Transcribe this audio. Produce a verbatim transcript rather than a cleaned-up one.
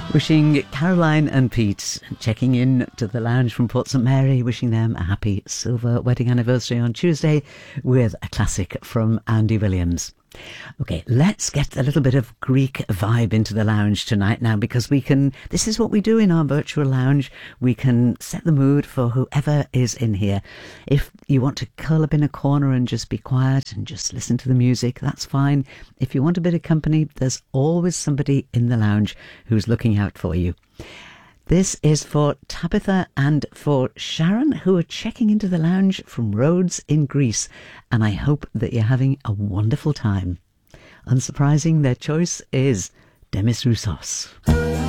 Wishing Caroline and Pete checking in to the lounge from Port St Mary, wishing them a happy silver wedding anniversary on Tuesday with a classic from Andy Williams. Okay, let's get a little bit of Greek vibe into the lounge tonight now, because we can, this is what we do in our virtual lounge. We can set the mood for whoever is in here. If you want to curl up in a corner and just be quiet and just listen to the music, that's fine. If you want a bit of company, there's always somebody in the lounge who's looking out for you. This is for Tabitha and for Sharon, who are checking into the lounge from Rhodes in Greece, and I hope that you're having a wonderful time. Unsurprising, their choice is Demis Roussos.